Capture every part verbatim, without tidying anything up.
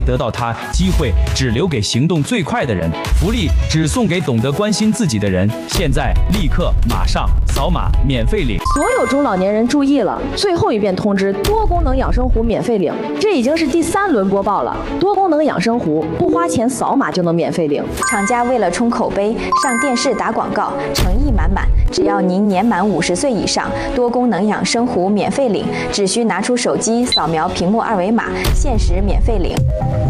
得到它，机会只留给行动最快的人，福利只送给懂得关心自己的人。现在立刻马上扫码免费领！ 所有中老年人注意了，最后一遍通知：多功能养生壶免费领。这已经是第三轮播报了，多功能养生壶不花钱扫码就能免费领。 厂家为了冲口碑，上电视打广告，诚意满满。只要您年满五十岁以上，多功能养生壶免费领，只需拿出手机扫描屏幕二维码，限时免费领。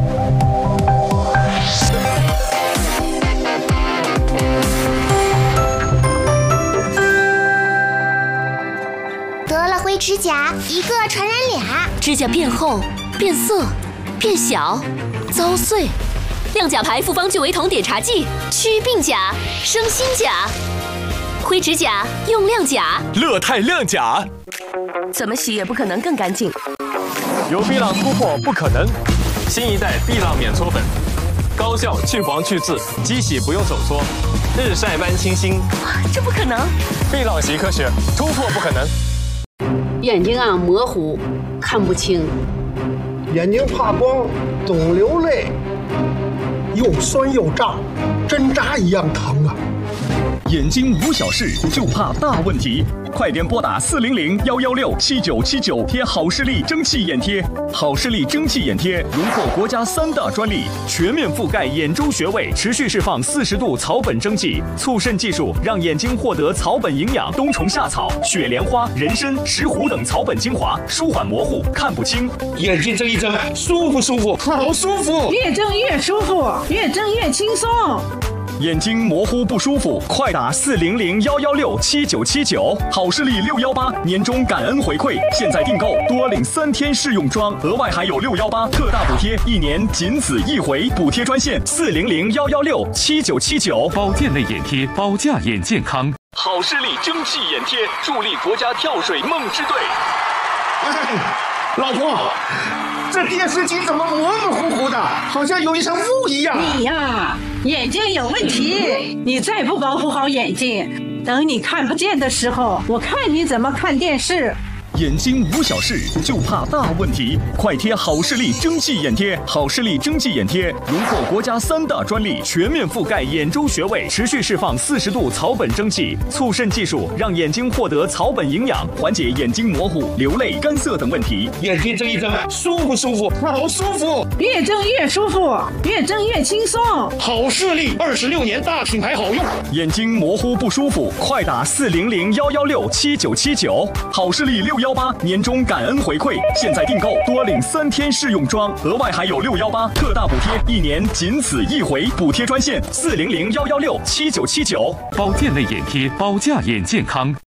得了灰指甲，一个传染俩， 指甲变厚、变色、变小、遭碎。亮甲牌复方聚维酮碘茶剂，祛病甲，生新甲。灰指甲用亮甲， 乐泰亮甲， 怎么洗也不可能更干净。 由碧浪突破不可能，新一代碧浪免搓粉，高效去黄去渍，机洗不用手搓，日晒般清新。 这不可能！ 碧浪习科学，突破不可能。 眼睛啊模糊，看不清； 眼睛怕光，总流泪，又酸又胀，针扎一样疼啊！ 眼睛无小事，就怕大问题。快点拨打四零零幺幺六七九七九贴好视力蒸汽眼贴。好视力蒸汽眼贴荣获国家三大专利，全面覆盖眼周穴位，持续释放四十度草本蒸汽，促渗技术让眼睛获得草本营养，冬虫夏草、雪莲花、人参、石斛等草本精华，舒缓模糊看不清。 眼睛睁一睁，舒服舒服，好舒服， 越睁越舒服，越睁越轻松。 眼睛模糊不舒服，快打四零零幺幺六七九七九。好视力六幺八年终感恩回馈，现在订购多领三天试用装，额外还有六幺八特大补贴，一年仅此一回。补贴专线四零零幺幺六七九七九。 保健类眼贴，保驾眼健康。 好视力蒸汽眼贴，助力国家跳水梦之队。 哎，老婆，这电视机怎么模模糊糊的，好像有一层雾一样？ 你呀，眼睛有问题，你再不保护好眼睛，等你看不见的时候，我看你怎么看电视。 眼睛无小事，就怕大问题。快贴好视力蒸汽眼贴！好视力蒸汽眼贴荣获国家三大专利，全面覆盖眼周穴位，持续释放四十度草本蒸汽，促渗技术让眼睛获得草本营养，缓解眼睛模糊、流泪、干涩等问题。 眼睛睁一睁，舒服舒服，好舒服， 越睁越舒服，越睁越轻松。 好视力二十六年大品牌，好用。 眼睛模糊不舒服，快打四零零幺幺六七九七九。好视力六幺八年终感恩回馈，现在订购多领三天试用装，额外还有六幺八特大补贴，一年仅此一回。补贴专线四零零幺幺六七九七九。 保健类眼贴，保驾眼健康。